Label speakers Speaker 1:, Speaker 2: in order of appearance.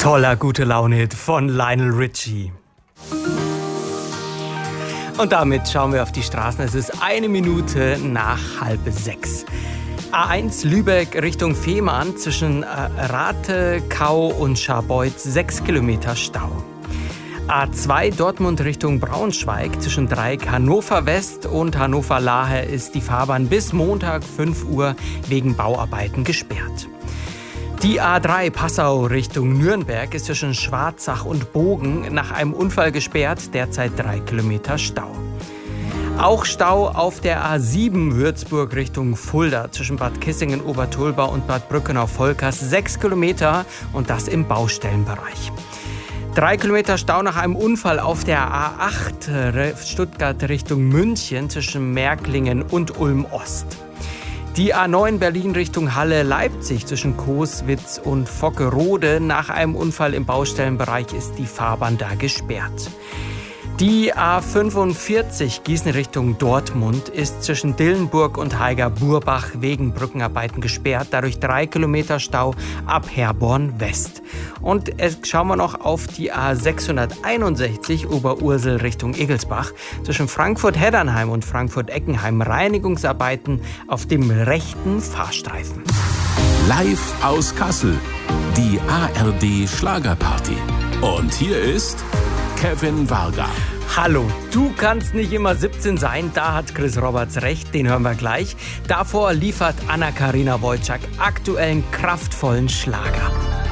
Speaker 1: Toller gute Laune-Hit von Lionel Richie. Und damit schauen wir auf die Straßen. Es ist 1 Minute nach 5:30. A1 Lübeck Richtung Fehmarn zwischen Rathe, Kau und Scharbeutz 6 Kilometer Stau. A2 Dortmund Richtung Braunschweig zwischen Dreieck Hannover West und Hannover Lahe ist die Fahrbahn bis Montag 5 Uhr wegen Bauarbeiten gesperrt. Die A3 Passau Richtung Nürnberg ist zwischen Schwarzach und Bogen nach einem Unfall gesperrt, derzeit 3 Kilometer Stau. Auch Stau auf der A7 Würzburg Richtung Fulda zwischen Bad Kissingen, Obertulba und Bad Brückenau-Volkers 6 Kilometer und das im Baustellenbereich. 3 Kilometer Stau nach einem Unfall auf der A8 Stuttgart Richtung München zwischen Märklingen und Ulm-Ost. Die A9 Berlin Richtung Halle-Leipzig zwischen Coeswitz und Vockerode. Nach einem Unfall im Baustellenbereich ist die Fahrbahn da gesperrt. Die A45 Gießen Richtung Dortmund ist zwischen Dillenburg und Haiger-Burbach wegen Brückenarbeiten gesperrt. Dadurch 3 Kilometer Stau ab Herborn West. Und schauen wir noch auf die A661 Oberursel Richtung Egelsbach. Zwischen Frankfurt-Heddernheim und Frankfurt-Eckenheim Reinigungsarbeiten auf dem rechten Fahrstreifen.
Speaker 2: Live aus Kassel, die ARD Schlagerparty. Und hier ist Kevin Varga.
Speaker 1: Hallo, du kannst nicht immer 17 sein, da hat Chris Roberts recht, den hören wir gleich. Davor liefert Anna-Karina Wojcik aktuellen kraftvollen Schlager.